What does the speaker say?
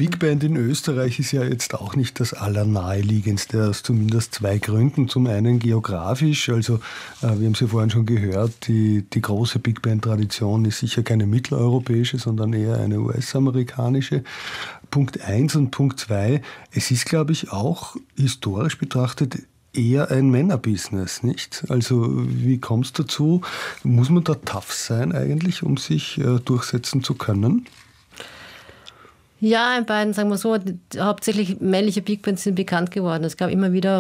Big Band in Österreich ist ja jetzt auch nicht das allernaheliegendste, aus zumindest zwei Gründen. Zum einen geografisch, also wir haben es ja vorhin schon gehört, die große Big Band-Tradition ist sicher keine mitteleuropäische, sondern eher eine US-amerikanische. Punkt 1 und Punkt 2, es ist, glaube ich, auch historisch betrachtet eher ein Männerbusiness, nicht? Also wie kommt es dazu? Muss man da tough sein eigentlich, um sich durchsetzen zu können? Ja, in beiden, sagen wir so, hauptsächlich männliche Big Bands sind bekannt geworden. Es gab immer wieder